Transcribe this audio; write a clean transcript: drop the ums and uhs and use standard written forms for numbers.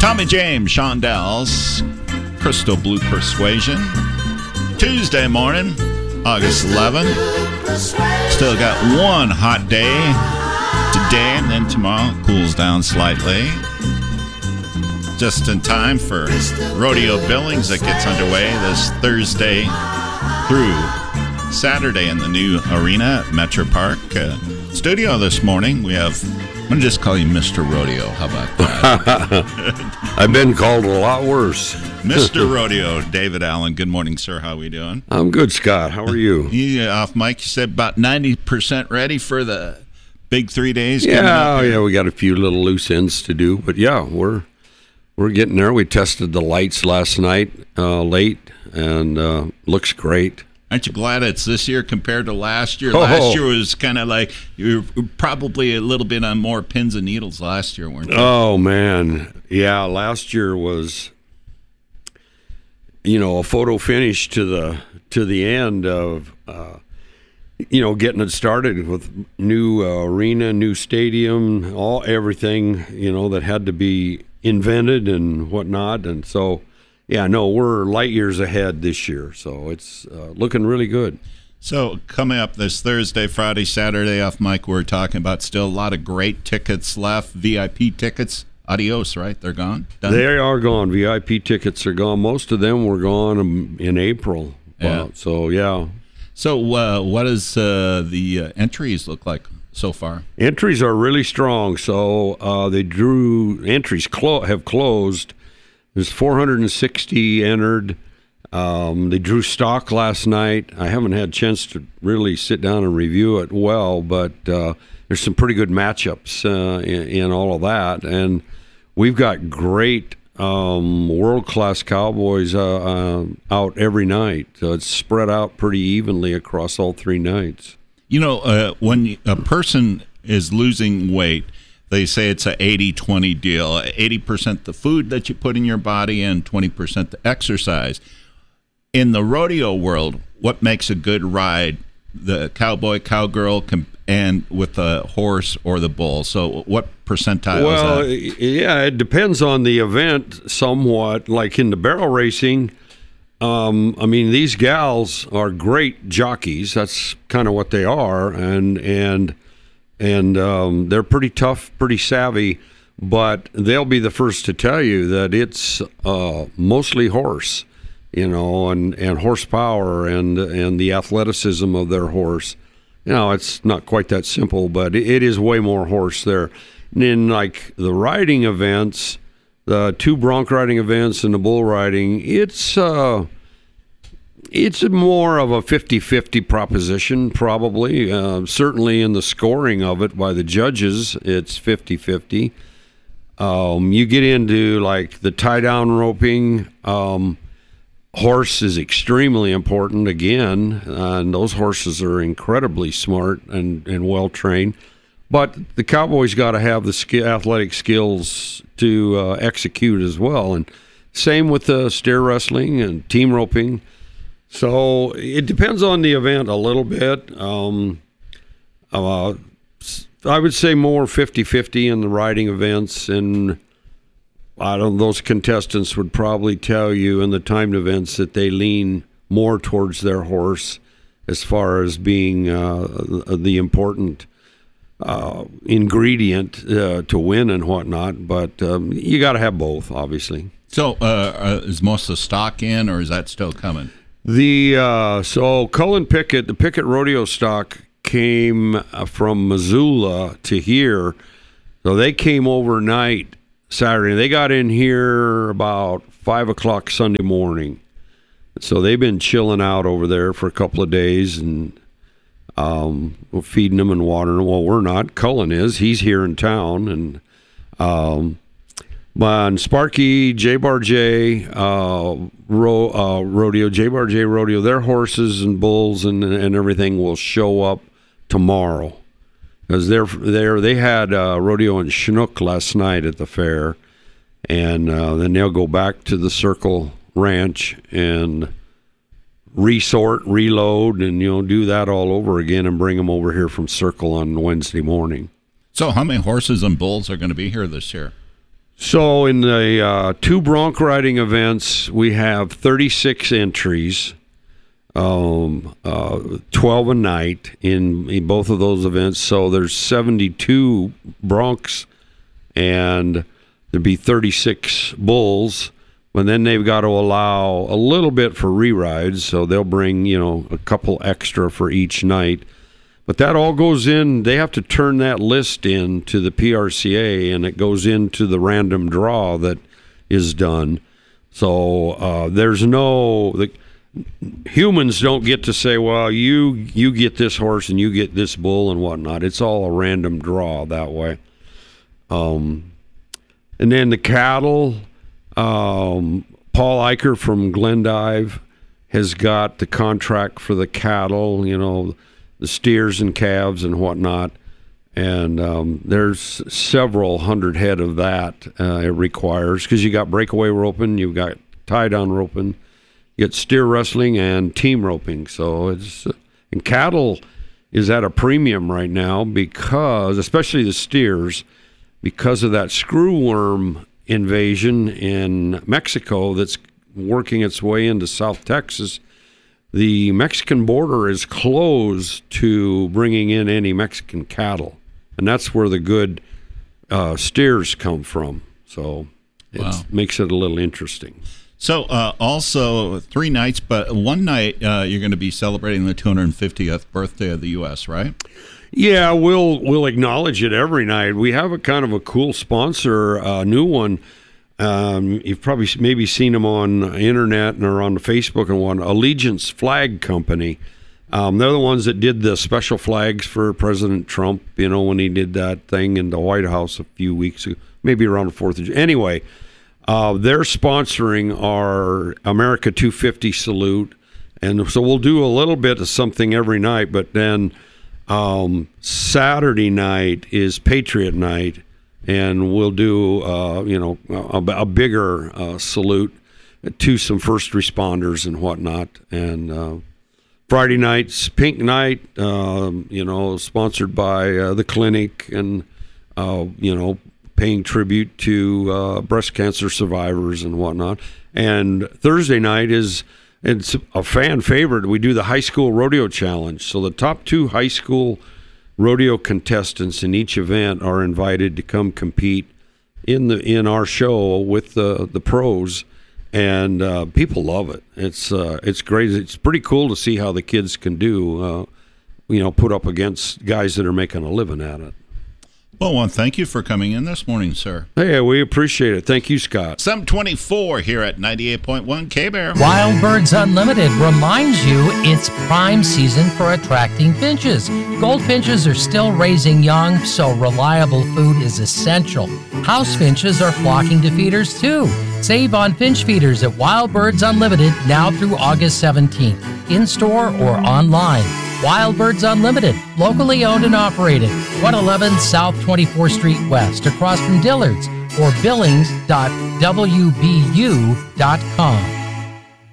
Tommy James, Shondells, Crystal Blue Persuasion. Tuesday morning, August 11th. Still got one hot day today, and then tomorrow it cools down slightly. Just in time for Rodeo Billings that gets underway this Thursday through Saturday in the new arena at Metro Park. Studio this morning, we have... I'm going to just call you Mr. Rodeo. How about that? I've been called a lot worse. Mr. Rodeo, David Allen. Good morning, sir. How are we doing? I'm good, Scott. How are you? You off mic, you said about 90% ready for the big 3 days? Yeah, we got a few little loose ends to do. But, yeah, we're getting there. We tested the lights last night late, and looks great. Aren't you glad it's this year compared to last year? Last year was kind of like you were probably a little bit on more pins and needles last year, weren't you? Oh, man. Yeah, last year was, a photo finish to the end of, getting it started with new arena, new stadium, everything, that had to be invented and whatnot. And so... yeah, no, we're light years ahead this year, so it's looking really good. So coming up this Thursday, Friday, Saturday off mic, we're talking about still a lot of great tickets left, VIP tickets. Adios, right? They're gone? Done? They are gone. VIP tickets are gone. Most of them were gone in April. Yeah. So, yeah. So what does the entries look like so far? Entries are really strong. So entries have closed. There's 460 entered. They drew stock last night. I haven't had a chance to really sit down and review it well, but there's some pretty good matchups in all of that. And we've got great world-class Cowboys out every night. So it's spread out pretty evenly across all 3 nights. When a person is losing weight, they say it's an 80-20 deal. 80% the food that you put in your body and 20% the exercise. In the rodeo world, what makes a good ride? The cowboy, cowgirl, and with the horse or the bull. So what percentile is that? Well, yeah, it depends on the event somewhat. Like in the barrel racing, these gals are great jockeys. That's kind of what they are. And they're pretty tough, pretty savvy, but they'll be the first to tell you that it's mostly horse, and horsepower and the athleticism of their horse. It's not quite that simple, but it is way more horse there. And in like the riding events, the 2 bronc riding events and the bull riding, it's more of a 50-50 proposition, probably. Certainly in the scoring of it by the judges, it's 50-50. You get into, like, the tie-down roping. Horse is extremely important, again, and those horses are incredibly smart and well-trained. But the Cowboys got to have the athletic skills to execute as well. And same with the steer wrestling and team roping. So it depends on the event a little bit. I would say more 50-50 in the riding events, and those contestants would probably tell you in the timed events that they lean more towards their horse as far as being the important ingredient to win and whatnot. But you got to have both, obviously. So is most of the stock in, or is that still coming? So Cullen Pickett, the Pickett Rodeo stock came from Missoula to here. So they came overnight Saturday. They got in here about 5 o'clock Sunday morning. So they've been chilling out over there for a couple of days, and we're feeding them and watering them. Well, we're not. Cullen is. He's here in town. And Sparky, J-Bar J, Rodeo, J-Bar J Rodeo, their horses and bulls and everything will show up tomorrow. Because they had rodeo in Chinook last night at the fair, and then they'll go back to the Circle Ranch and resort, reload, and do that all over again and bring them over here from Circle on Wednesday morning. So how many horses and bulls are going to be here this year? So in the 2 bronc riding events, we have 36 entries, 12 a night in both of those events. So there's 72 broncs, and there'd be 36 bulls. And then they've got to allow a little bit for re-rides, so they'll bring, a couple extra for each night. But that all goes in. They have to turn that list in to the PRCA, and it goes into the random draw that is done. So humans don't get to say, well, you get this horse and you get this bull and whatnot. It's all a random draw that way. And then the cattle, Paul Eicher from Glendive has got the contract for the cattle, the steers and calves and whatnot. And there's several hundred head of that it requires, because you got breakaway roping, you've got tie-down roping, you got steer wrestling and team roping. So and cattle is at a premium right now, because, especially the steers, because of that screwworm invasion in Mexico that's working its way into South Texas. The Mexican border is closed to bringing in any Mexican cattle, and that's where the good steers come from. So it makes it a little interesting. So also 3 nights, but one night you're going to be celebrating the 250th birthday of the U.S., right? Yeah, we'll acknowledge it every night. We have a kind of a cool sponsor, a new one. You've probably maybe seen them on the internet or on the Facebook and one, Allegiance Flag Company. They're the ones that did the special flags for President Trump, when he did that thing in the White House a few weeks ago, maybe around the 4th of July. Anyway, they're sponsoring our America 250 salute. And so we'll do a little bit of something every night, but then Saturday night is Patriot Night, and we'll do a bigger salute to some first responders and whatnot. And Friday night's Pink Night, sponsored by the clinic, and paying tribute to breast cancer survivors and whatnot. And Thursday night it's a fan favorite. We do the high school rodeo challenge. So the top 2 high school rodeo contestants in each event are invited to come compete in our show with the pros, and people love it. It's great. It's pretty cool to see how the kids can do, put up against guys that are making a living at it. Well, thank you for coming in this morning, sir. Hey, we appreciate it. Thank you, Scott. 724 here at 98.1 K-Bear. Wild Birds Unlimited reminds you it's prime season for attracting finches. Goldfinches are still raising young, so reliable food is essential. House finches are flocking to feeders, too. Save on finch feeders at Wild Birds Unlimited now through August 17th, in-store or online. Wild Birds Unlimited, locally owned and operated, 111 South 24th Street West, across from Dillard's, or billings.wbu.com.